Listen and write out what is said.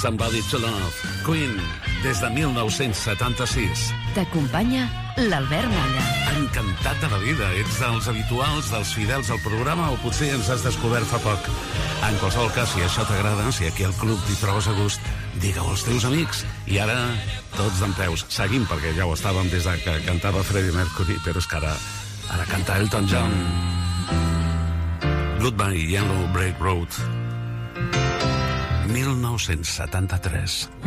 Somebody to Love, Queen, des de 1976. T'acompanya l'Albert Malla. Encantat de la vida. Ets dels habituals, dels fidels al programa, o potser ens has descobert fa poc. En qualsevol cas, si això t'agrada, si aquí al club t'hi trobes a gust, digue-ho als teus amics. I ara, tots dempeus. Seguim, perquè ja ho estàvem des de que cantava Freddie Mercury, però és que ara canta Elton John. Goodbye Yellow Brick Road, 1973.